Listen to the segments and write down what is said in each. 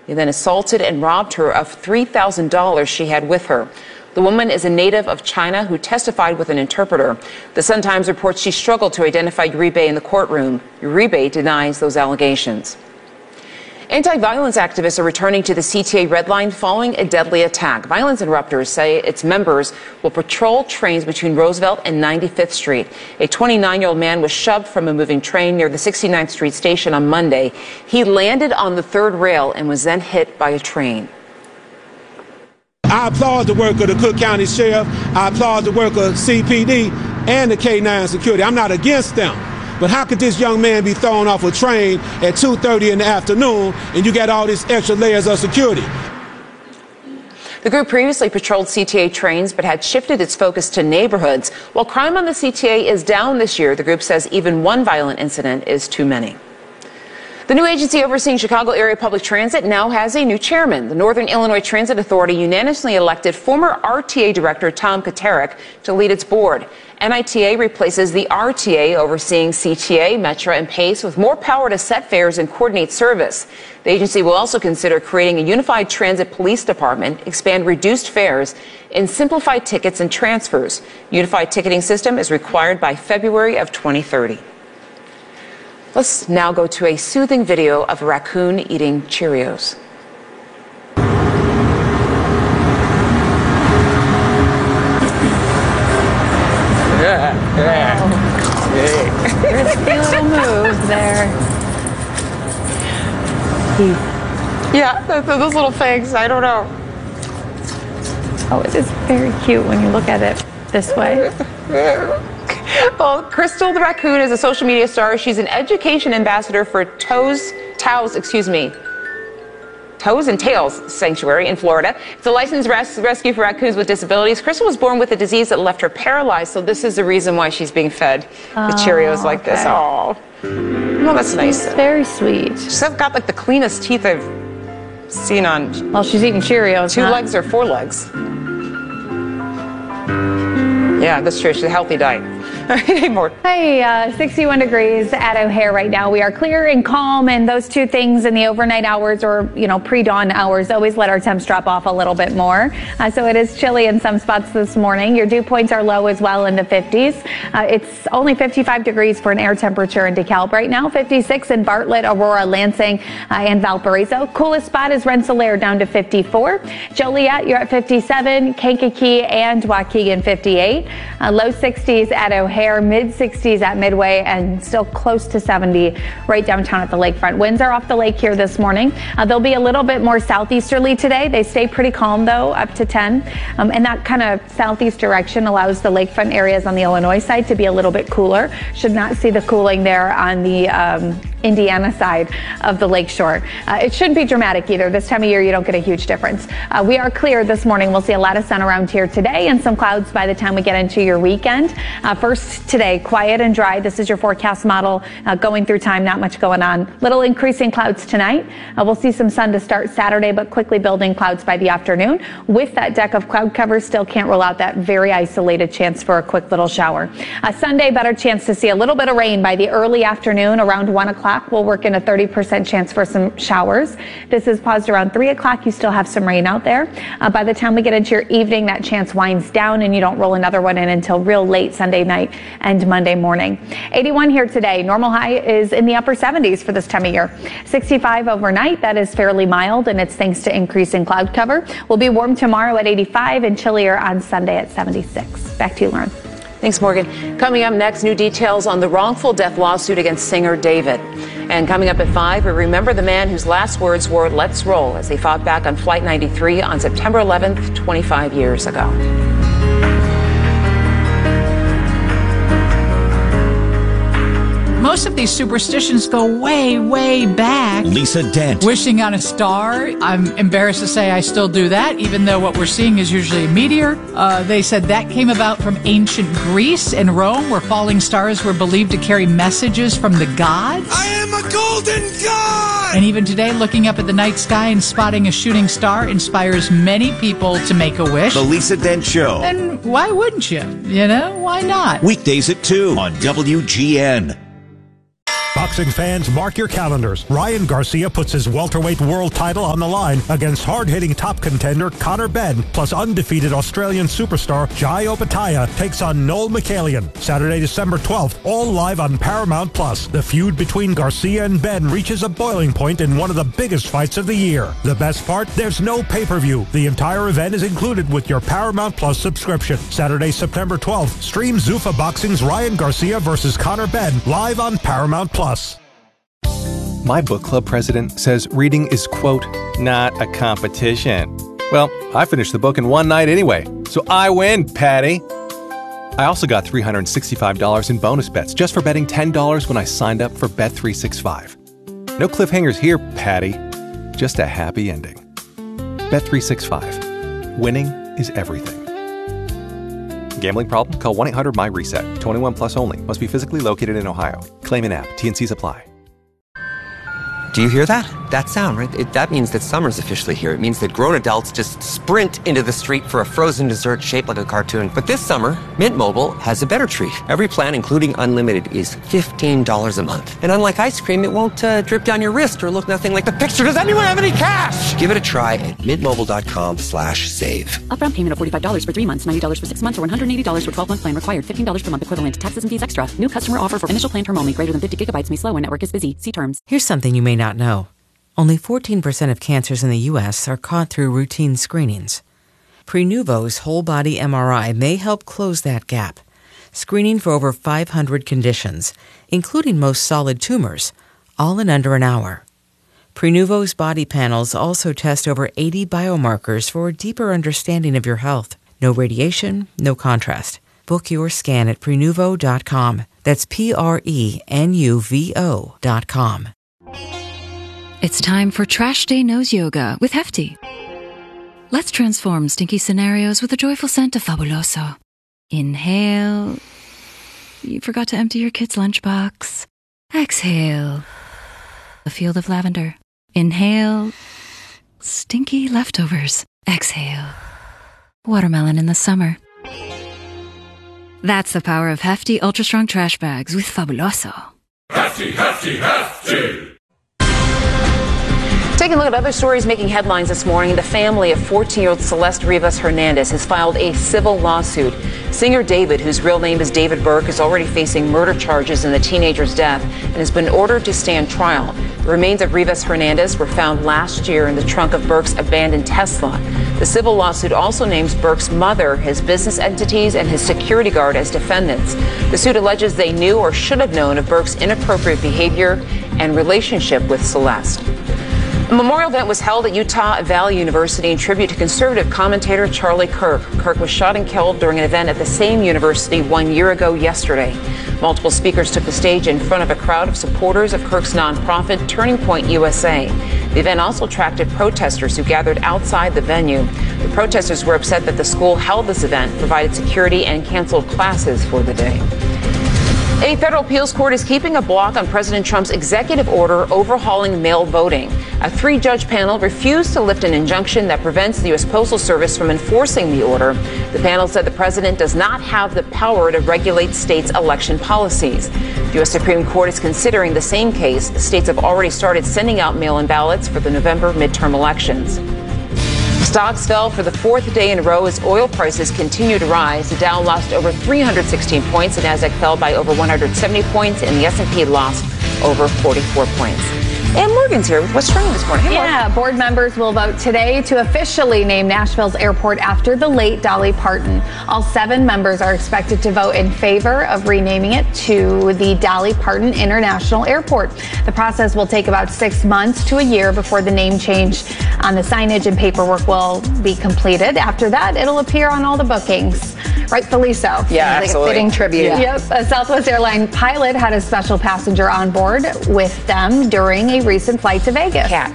They then assaulted and robbed her of $3,000 she had with her. The woman is a native of China who testified with an interpreter. The Sun-Times reports she struggled to identify Uribe in the courtroom. Uribe denies those allegations. Anti-violence activists are returning to the CTA Red Line following a deadly attack. Violence Interrupters say its members will patrol trains between Roosevelt and 95th Street. A 29-year-old man was shoved from a moving train near the 69th Street station on Monday. He landed on the third rail and was then hit by a train. I applaud the work of the Cook County Sheriff. I applaud the work of CPD and the K-9 security. I'm not against them. But how could this young man be thrown off a train at 2:30 in the afternoon and you got all these extra layers of security? The group previously patrolled CTA trains but had shifted its focus to neighborhoods. While crime on the CTA is down this year, the group says even one violent incident is too many. The new agency overseeing Chicago area public transit now has a new chairman. The Northern Illinois Transit Authority unanimously elected former RTA director Tom Katerik to lead its board. NITA replaces the RTA overseeing CTA, Metra, and PACE with more power to set fares and coordinate service. The agency will also consider creating a unified transit police department, expand reduced fares, and simplify tickets and transfers. Unified ticketing system is required by February of 2030. Let's now go to a soothing video of a raccoon eating Cheerios. Risky little move there. Yeah, those little fangs, I don't know. Oh, it is very cute when you look at it this way. Well, Crystal the raccoon is a social media star. She's an education ambassador for Toes and Tails Sanctuary in Florida. It's a licensed rescue for raccoons with disabilities. Crystal was born with a disease that left her paralyzed, so this is the reason why she's being fed the Cheerios like this. Oh, well, that's nice. It's very sweet. She's got like the cleanest teeth I've seen on. Well, she's eating Cheerios. 2 legs or 4 legs. Yeah, that's true. She's a healthy diet. More. Hey, 61 degrees at O'Hare right now. We are clear and calm, and those two things in the overnight hours or, pre-dawn hours always let our temps drop off a little bit more. So it is chilly in some spots this morning. Your dew points are low as well in the 50s. It's only 55 degrees for an air temperature in DeKalb right now. 56 in Bartlett, Aurora, Lansing, and Valparaiso. Coolest spot is Rensselaer down to 54. Joliet, you're at 57. Kankakee and Waukegan 58. Low 60s at O'Hare. Mid 60s at Midway, and still close to 70 right downtown at the lakefront. Winds are off the lake here this morning. They'll be a little bit more southeasterly today. They stay pretty calm though, up to 10. And that kind of southeast direction allows the lakefront areas on the Illinois side to be a little bit cooler. Should not see the cooling there on the Indiana side of the lakeshore. It shouldn't be dramatic either. This time of year, you don't get a huge difference. We are clear this morning. We'll see a lot of sun around here today and some clouds by the time we get into your weekend. First today, quiet and dry. This is your forecast model going through time. Not much going on. Little increasing clouds tonight. We'll see some sun to start Saturday, but quickly building clouds by the afternoon. With that deck of cloud cover, still can't rule out that very isolated chance for a quick little shower. Sunday, better chance to see a little bit of rain by the early afternoon around 1 o'clock. We'll work in a 30% chance for some showers. This is paused around 3 o'clock. You still have some rain out there. By the time we get into your evening, that chance winds down and you don't roll another one in until real late Sunday night and Monday morning. 81 here today. Normal high is in the upper 70s for this time of year. 65 overnight. That is fairly mild, and it's thanks to increasing cloud cover. We'll be warm tomorrow at 85 and chillier on Sunday at 76. Back to you, Lauren. Thanks, Morgan. Coming up next, new details on the wrongful death lawsuit against singer David. And coming up at 5, we remember the man whose last words were "Let's roll" as they fought back on Flight 93 on September 11th, 25 years ago. Most of these superstitions go way, way back. Lisa Dent. Wishing on a star. I'm embarrassed to say I still do that, even though what we're seeing is usually a meteor. They said that came about from ancient Greece and Rome, where falling stars were believed to carry messages from the gods. I am a golden god! And even today, looking up at the night sky and spotting a shooting star inspires many people to make a wish. The Lisa Dent Show. And why wouldn't you? Why not? Weekdays at 2 on WGN. Boxing fans, mark your calendars. Ryan Garcia puts his welterweight world title on the line against hard-hitting top contender Conor Benn, plus undefeated Australian superstar Jai Opetaia takes on Noel McCallion. Saturday, December 12th, all live on Paramount+. The feud between Garcia and Benn reaches a boiling point in one of the biggest fights of the year. The best part? There's no pay-per-view. The entire event is included with your Paramount+ subscription. Saturday, September 12th, stream Zuffa Boxing's Ryan Garcia versus Conor Benn live on Paramount+. My book club president says reading is, quote, not a competition. Well, I finished the book in one night anyway, so I win, Patty. I also got $365 in bonus bets just for betting $10 when I signed up for Bet365. No cliffhangers here, Patty. Just a happy ending. Bet365. Winning is everything. Gambling problem? Call 1-800-MY-RESET. 21 plus only. Must be physically located in Ohio. Claim in app. T&Cs apply. Do you hear that? That sound, right? That means that summer's officially here. It means that grown adults just sprint into the street for a frozen dessert shaped like a cartoon. But this summer, Mint Mobile has a better treat. Every plan, including unlimited, is $15 a month. And unlike ice cream, it won't drip down your wrist or look nothing like the picture. Does anyone have any cash? Give it a try at mintmobile.com/save. Upfront payment of $45 for 3 months, $90 for 6 months, or $180 for 12-month plan required. $15 per month equivalent. Taxes and fees extra. New customer offer for initial plan term only. Greater than 50 gigabytes may slow when network is busy. See terms. Here's something you may not know. Only 14% of cancers in the U.S. are caught through routine screenings. Prenuvo's whole-body MRI may help close that gap, screening for over 500 conditions, including most solid tumors, all in under an hour. Prenuvo's body panels also test over 80 biomarkers for a deeper understanding of your health. No radiation, no contrast. Book your scan at Prenuvo.com. That's Prenuvo.com. It's time for Trash Day Nose Yoga with Hefty. Let's transform stinky scenarios with the joyful scent of Fabuloso. Inhale. You forgot to empty your kid's lunchbox. Exhale. A field of lavender. Inhale. Stinky leftovers. Exhale. Watermelon in the summer. That's the power of Hefty Ultra Strong Trash Bags with Fabuloso. Hefty, hefty, hefty! Taking a look at other stories making headlines this morning, the family of 14-year-old Celeste Rivas Hernandez has filed a civil lawsuit. Singer David, whose real name is David Burke, is already facing murder charges in the teenager's death and has been ordered to stand trial. The remains of Rivas Hernandez were found last year in the trunk of Burke's abandoned Tesla. The civil lawsuit also names Burke's mother, his business entities, and his security guard as defendants. The suit alleges they knew or should have known of Burke's inappropriate behavior and relationship with Celeste. A memorial event was held at Utah Valley University in tribute to conservative commentator Charlie Kirk. Kirk was shot and killed during an event at the same university 1 year ago yesterday. Multiple speakers took the stage in front of a crowd of supporters of Kirk's nonprofit Turning Point USA. The event also attracted protesters who gathered outside the venue. The protesters were upset that the school held this event, provided security, and canceled classes for the day. A federal appeals court is keeping a block on President Trump's executive order overhauling mail voting. A 3-judge panel refused to lift an injunction that prevents the U.S. Postal Service from enforcing the order. The panel said the president does not have the power to regulate states' election policies. The U.S. Supreme Court is considering the same case. States have already started sending out mail-in ballots for the November midterm elections. Stocks fell for the 4th day in a row as oil prices continue to rise. The Dow lost over 316 points. The Nasdaq fell by over 170 points, and the S&P lost over 44 points. And Morgan's here with what's trending this morning. Hey, yeah, board members will vote today to officially name Nashville's airport after the late Dolly Parton. All 7 members are expected to vote in favor of renaming it to the Dolly Parton International Airport. The process will take about 6 months to a year before the name change on the signage and paperwork will be completed. After that, it'll appear on all the bookings. Rightfully so. Yeah, like absolutely. A fitting tribute. Yeah. Yep. A Southwest airline pilot had a special passenger on board with them during a recent flight to Vegas. Cat.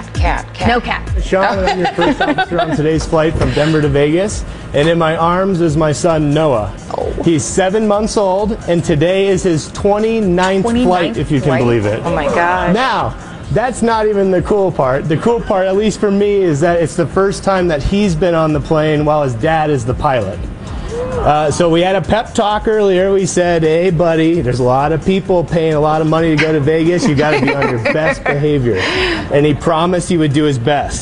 No cat. Sean, I'm your first officer on today's flight from Denver to Vegas, and in my arms is my son Noah. Oh. He's 7 months old, and today is his 29th flight, if you can believe it. Oh my God. Now, that's not even the cool part. The cool part, at least for me, is that it's the first time that he's been on the plane while his dad is the pilot. So we had a pep talk earlier. We said, hey, buddy, there's a lot of people paying a lot of money to go to Vegas. You got to be on your best behavior. And he promised he would do his best.